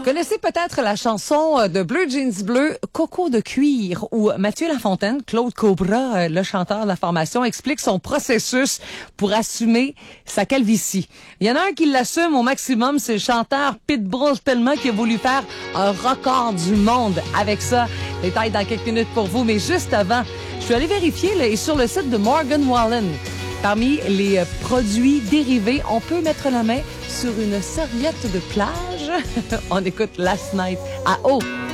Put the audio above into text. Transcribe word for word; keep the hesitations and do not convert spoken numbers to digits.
connaissez peut-être la chanson de Bleu Jeans Bleu, Coco de cuir, où Mathieu Lafontaine, Claude Cobra, le chanteur de la formation, explique son processus pour assumer sa calvitie. Il y en a un qui l'assume au maximum, c'est le chanteur Pitbull, tellement qu'il a voulu faire un record du monde avec ça. Détail dans quelques minutes pour vous, mais juste avant, je suis allée vérifier là, et sur le site de Morgan Wallen, parmi les produits dérivés, on peut mettre la main sur une serviette de plage. On écoute Last Night à eau.